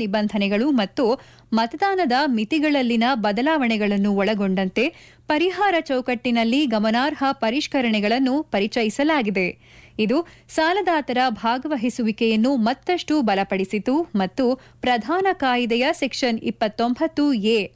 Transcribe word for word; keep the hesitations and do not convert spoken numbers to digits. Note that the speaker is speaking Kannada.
ನಿಬಂಧನೆಗಳು ಮತ್ತು ಮತದಾನದ ಮಿತಿಗಳಲ್ಲಿನ ಬದಲಾವಣೆಗಳನ್ನು ಒಳಗೊಂಡಂತೆ ಪರಿಹಾರ ಚೌಕಟ್ಟಿನಲ್ಲಿ ಗಮನಾರ್ಹ ಪರಿಷ್ಕರಣೆಗಳನ್ನು ಪರಿಚಯಿಸಲಾಗಿದೆ. ಇದು ಸಾಲದಾತರ ಭಾಗವಹಿಸುವಿಕೆಯನ್ನು ಮತ್ತಷ್ಟು ಬಲಪಡಿಸಿತು ಮತ್ತು ಪ್ರಧಾನ ಕಾಯಿದೆಯ ಸೆಕ್ಷನ್ ಇಪ್ಪತ್ತೊಂಬತ್ತು ಎ